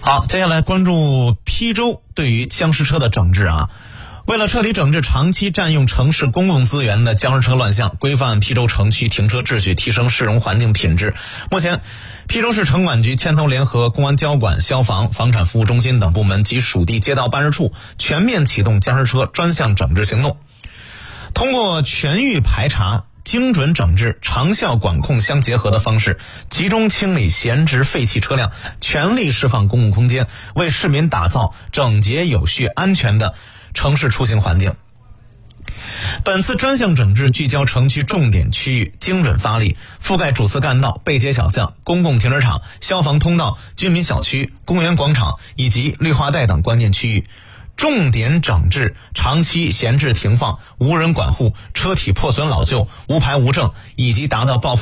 好，接下来关注邳州对于僵尸车的整治啊。为了彻底整治长期占用城市公共资源的僵尸车乱象，规范邳州城区停车秩序，提升市容环境品质，目前邳州市城管局牵头联合公安交管、消防、房产服务中心等部门及属地街道办事处，全面启动僵尸车专项整治行动。通过全域排查、精准整治、长效管控相结合的方式，集中清理闲置废弃车辆，全力释放公共空间，为市民打造整洁有序、安全的城市出行环境。本次专项整治聚焦城区重点区域，精准发力，覆盖主次干道、背街小巷、公共停车场、消防通道、居民小区、公园广场以及绿化带等关键区域，重点整治长期闲置停放、无人管护、车体破损老旧、无牌无证，以及达到报废